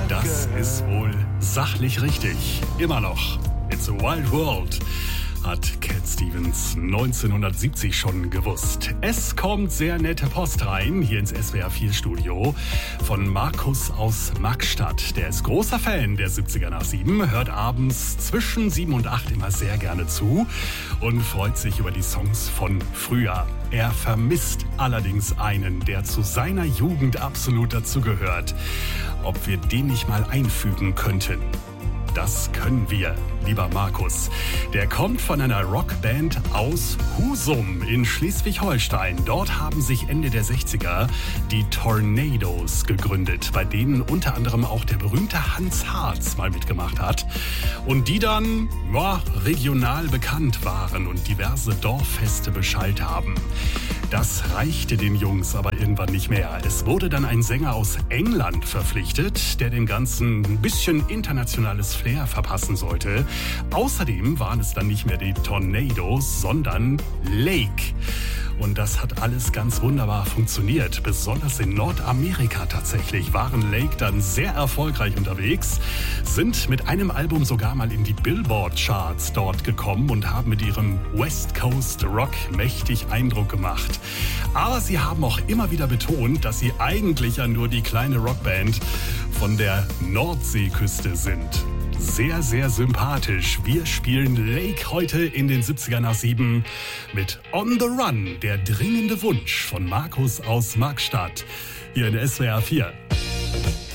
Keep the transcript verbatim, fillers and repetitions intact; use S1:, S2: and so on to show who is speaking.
S1: Das ist wohl sachlich richtig. Immer noch. It's a Wild World, hat Cat Stevens neunzehnhundertsiebzig schon gewusst. Es kommt sehr nette Post rein, hier ins S W R vier Studio, von Markus aus Magstadt. Der ist großer Fan der siebziger nach sieben, hört abends zwischen sieben und acht immer sehr gerne zu und freut sich über die Songs von früher. Er vermisst allerdings einen, der zu seiner Jugend absolut dazugehört. Ob wir den nicht mal einfügen könnten? Das können wir, lieber Markus. Der kommt von einer Rockband aus Husum in Schleswig-Holstein. Dort haben sich Ende der sechziger die Tornadoes gegründet, bei denen unter anderem auch der berühmte Hans Harz mal mitgemacht hat. Und die dann ja, regional bekannt waren und diverse Dorffeste beschallt haben. Das reichte den Jungs aber irgendwann nicht mehr. Es wurde dann ein Sänger aus England verpflichtet, der dem Ganzen ein bisschen internationales Flair verpassen sollte. Außerdem waren es dann nicht mehr die Tornadoes, sondern Lake. Und das hat alles ganz wunderbar funktioniert. Besonders in Nordamerika tatsächlich waren Lake dann sehr erfolgreich unterwegs, sind mit einem Album sogar mal in die Billboard-Charts dort gekommen und haben mit ihrem West Coast Rock mächtig Eindruck gemacht. Aber sie haben auch immer wieder betont, dass sie eigentlich ja nur die kleine Rockband von der Nordseeküste sind. Sehr, sehr sympathisch. Wir spielen Lake heute in den siebziger nach sieben mit On the Run, der dringende Wunsch von Markus aus Magstadt, hier in S W R vier.